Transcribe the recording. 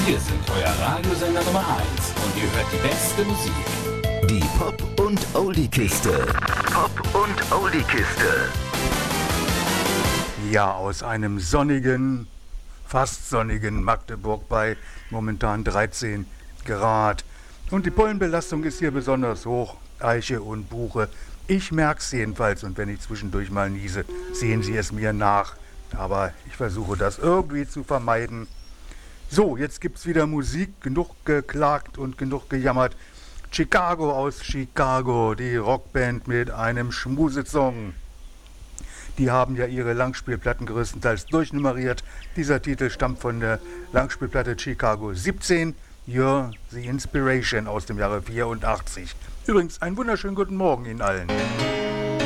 Wir sind euer Radiosender Nummer 1 und ihr hört die beste Musik. Die Pop- und Oldie-Kiste. Pop- und Oldie-Kiste. Ja, aus einem sonnigen, fast sonnigen Magdeburg bei momentan 13 Grad. Und die Pollenbelastung ist hier besonders hoch. Eiche und Buche. Ich merk's jedenfalls, und wenn ich zwischendurch mal niese, sehen Sie es mir nach. Aber ich versuche das irgendwie zu vermeiden. So, jetzt gibt's wieder Musik, genug geklagt und genug gejammert. Chicago aus Chicago, die Rockband mit einem Schmusesong. Die haben ja ihre Langspielplatten größtenteils durchnummeriert. Dieser Titel stammt von der Langspielplatte Chicago 17, You're the Inspiration aus dem Jahre 84. Übrigens, einen wunderschönen guten Morgen Ihnen allen.